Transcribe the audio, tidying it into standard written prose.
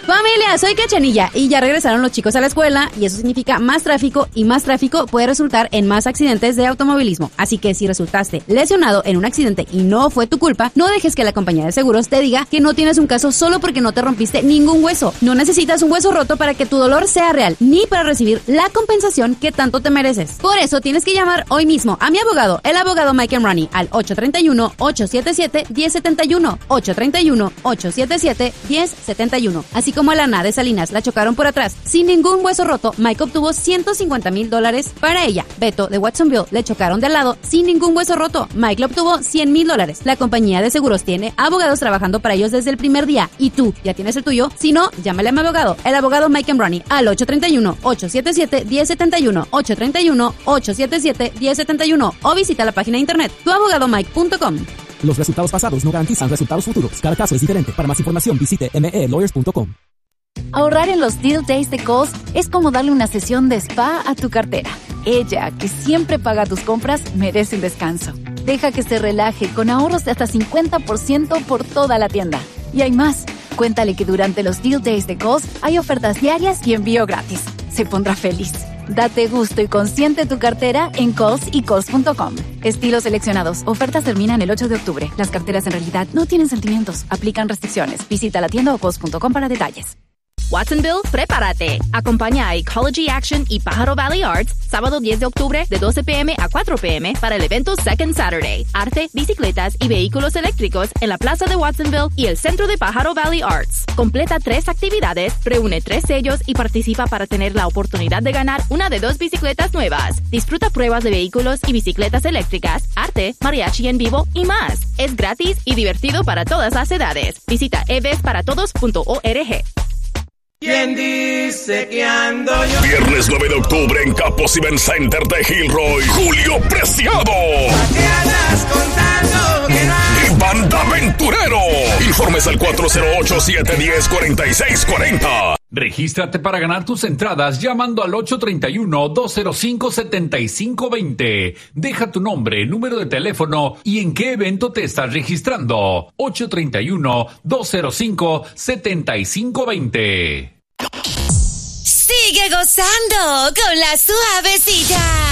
Familia, soy Cachanilla y ya regresaron los chicos a la escuela y eso significa más tráfico y más tráfico puede resultar en más accidentes de automovilismo. Así que si resultaste lesionado en un accidente y no fue tu culpa, no dejes que la compañía de seguros te diga que no tienes un caso solo porque no te rompiste ningún hueso. No necesitas un hueso roto para que tu dolor sea real, ni para recibir la compensación que tanto te mereces. Por eso tienes que llamar hoy mismo a mi abogado, el abogado Mike Ronnie, al 831-877-1071, 831-877-1071. Así como a Lana de Salinas la chocaron por atrás sin ningún hueso roto, Mike obtuvo $150,000 para ella. Beto de Watsonville le chocaron de al lado sin ningún hueso roto, Mike le obtuvo $100,000. La compañía de seguros tiene abogados trabajando para ellos desde el primer día y tú ya tienes el tuyo. Si no, llámale a mi abogado, el abogado Mike Ronnie, al 831-877-1071, 831-877-1071 o visita la página de internet tuabogadomike.com. Los resultados pasados no garantizan resultados futuros. Cada caso es diferente. Para más información visite melawyers.com. Ahorrar en los Deal Days de Kohl's es como darle una sesión de spa a tu cartera. Ella, que siempre paga tus compras, merece un descanso. Deja que se relaje con ahorros de hasta 50% por toda la tienda. Y hay más. Cuéntale que durante los Deal Days de Kohl's hay ofertas diarias y envío gratis. Se pondrá feliz. Date gusto y consiente tu cartera en Kohl's y Kohl's.com. Estilos seleccionados. Ofertas terminan el 8 de octubre. Las carteras en realidad no tienen sentimientos. Aplican restricciones. Visita la tienda o Kohl's.com para detalles. Watsonville, prepárate. Acompaña a Ecology Action y Pájaro Valley Arts sábado 10 de octubre de 12 p.m. a 4 p.m. para el evento Second Saturday. Arte, bicicletas y vehículos eléctricos en la plaza de Watsonville y el centro de Pájaro Valley Arts. Completa 3 actividades, reúne 3 sellos y participa para tener la oportunidad de ganar una de 2 bicicletas nuevas. Disfruta pruebas de vehículos y bicicletas eléctricas, arte, mariachi en vivo y más. Es gratis y divertido para todas las edades. Visita evesparatodos.org. ¿Quién dice que ando yo? Viernes 9 de octubre en Capos Event Center de Gilroy, Julio Preciado. ¿Qué andas contando? Que no hay... Y Banda Aventurero. Informes al 408-710-4640. Regístrate para ganar tus entradas llamando al 831-205-7520. Deja tu nombre, número de teléfono y en qué evento te estás registrando. 831-205-7520. Sigue gozando con la suavecita.